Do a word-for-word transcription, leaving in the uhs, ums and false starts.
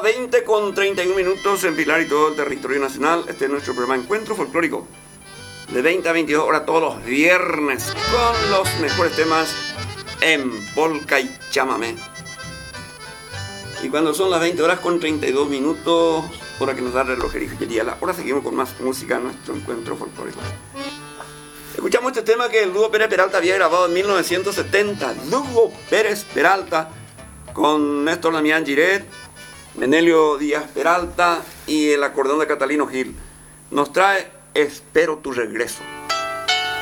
las veinte con treinta y un minutos en Pilar y todo el territorio nacional. Este es nuestro programa Encuentro Folclórico. De veinte a veintidós horas todos los viernes con los mejores temas en polka y chamamé. Y cuando son las veinte horas con treinta y dos minutos, hora que nos da el relojería, ahora seguimos con más música en nuestro Encuentro Folclórico. Escuchamos este tema que el dúo Pérez Peralta había grabado en mil novecientos setenta. Dúo Pérez Peralta con Néstor Damián Giret, Menelio Díaz Peralta y el acordeón de Catalino Gil. Nos trae Espero tu regreso.